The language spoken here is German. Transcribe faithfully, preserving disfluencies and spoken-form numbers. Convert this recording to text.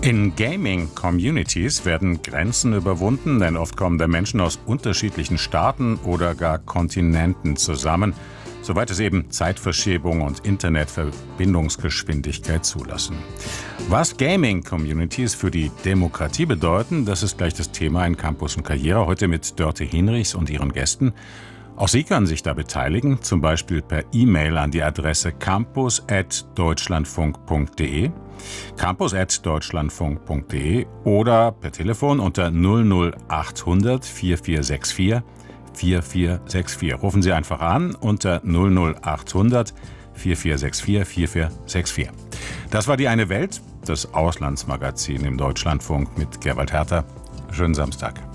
In Gaming-Communities werden Grenzen überwunden, denn oft kommen da Menschen aus unterschiedlichen Staaten oder gar Kontinenten zusammen, soweit es eben Zeitverschiebung und Internetverbindungsgeschwindigkeit zulassen. Was Gaming-Communities für die Demokratie bedeuten, das ist gleich das Thema in Campus und Karriere, heute mit Dörte Hinrichs und ihren Gästen. Auch Sie können sich da beteiligen, zum Beispiel per E-Mail an die Adresse campus at deutschlandfunk punkt de, campus at deutschlandfunk punkt de oder per Telefon unter null null achthundert vierundvierzig sechsundvierzig vierundvierzig. Rufen Sie einfach an unter null null achthundert vierundvierzig sechsundvierzig vierundvierzig. Das war die eine Welt, das Auslandsmagazin im Deutschlandfunk mit Gerwald Herter. Schönen Samstag.